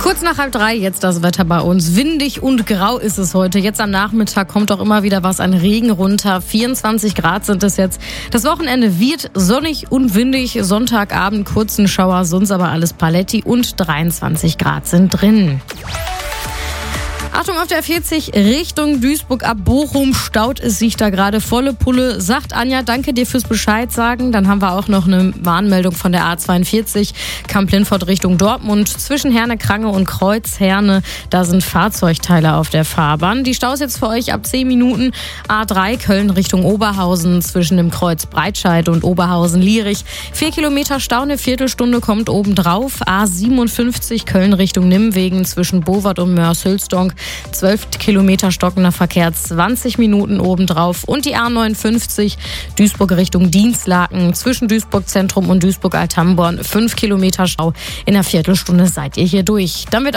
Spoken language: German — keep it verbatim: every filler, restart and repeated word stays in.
Kurz nach halb drei, jetzt das Wetter bei uns. Windig und grau ist es heute. Jetzt am Nachmittag kommt auch immer wieder was an Regen runter. vierundzwanzig Grad sind es jetzt. Das Wochenende wird sonnig und windig. Sonntagabend kurzen Schauer, sonst aber alles Paletti und dreiundzwanzig Grad sind drin. Achtung auf der vierzig Richtung Duisburg ab Bochum, staut es sich da gerade volle Pulle. Sagt Anja, danke dir fürs Bescheid sagen. Dann haben wir auch noch eine Warnmeldung von der A zweiundvierzig, Kamp-Lindfort Richtung Dortmund. Zwischen Herne-Krange und Kreuz-Herne, da sind Fahrzeugteile auf der Fahrbahn. Die Staus jetzt für euch ab zehn Minuten. A drei Köln Richtung Oberhausen, zwischen dem Kreuz Breitscheid und Oberhausen-Lierich. Vier Kilometer Stau, eine Viertelstunde kommt obendrauf. A siebenundfünfzig Köln Richtung Nimwegen, zwischen Bovard und Mörs-Hülsdonk. zwölf Kilometer stockender Verkehr, zwanzig Minuten obendrauf. Und die A neunundfünfzig Duisburg Richtung Dienstlaken, zwischen Duisburg Zentrum und Duisburg Althamborn. fünf Kilometer Stau. In einer Viertelstunde seid ihr hier durch. Dann wird